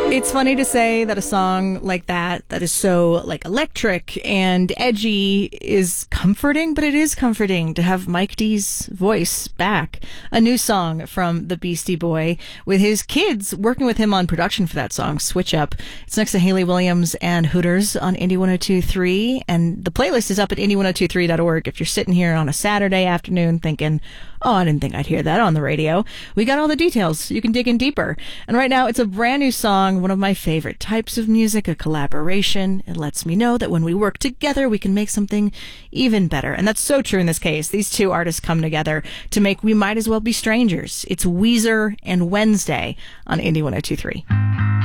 It's funny to say that a song like that is so like electric and edgy is comforting, but it is comforting to have Mike D's voice back. A new song from the Beastie Boy with his kids working with him on production for that song, Switch Up. It's next to Haley Williams and Hooters on Indie 102.3, and the playlist is up at indie1023.org. If you're sitting here on a Saturday afternoon thinking, oh, I didn't think I'd hear that on the radio, we got all the details. You can dig in deeper. And right now, it's a brand new song, one of my favorite types of music, a collaboration. It lets me know that when we work together, we can make something even better. And that's so true in this case. These two artists come together to make We Might As Well Be Strangers. It's Weezer and Wednesday on Indie 102.3.